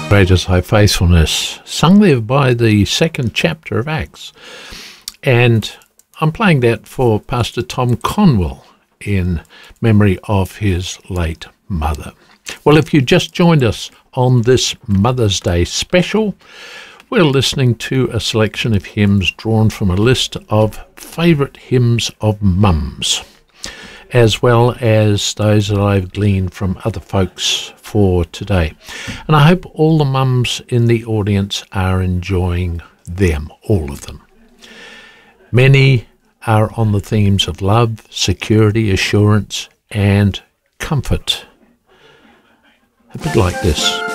Greatest High Faithfulness, sung there by the second chapter of Acts. And I'm playing that for Pastor Tom Conwell in memory of his late mother. Well, if you just joined us on this Mother's Day special, we're listening to a selection of hymns drawn from a list of favourite hymns of mums, as well as those that I've gleaned from other folks for today. And I hope all the mums in the audience are enjoying them, all of them. Many are on the themes of love, security, assurance, and comfort. A bit like this.